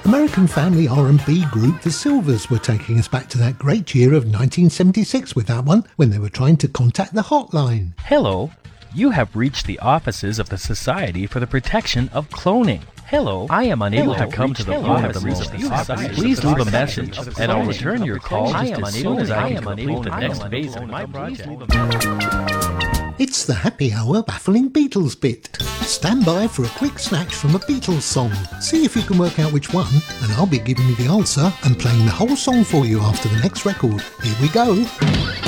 American family R&B group The Silvers were taking us back to that great year of 1976 with that one, when they were trying to contact the hotline. Hello, you have reached the offices of the Society for the Protection of Cloning. Hello, I am unable to come to the offices of the society. Please leave a message, and I'll return your call just as soon as I can complete the next phase of my project. It's the happy hour baffling Beatles bit. Stand by for a quick snatch from a Beatles song. See if you can work out which one, and I'll be giving you the answer and playing the whole song for you after the next record. Here we go.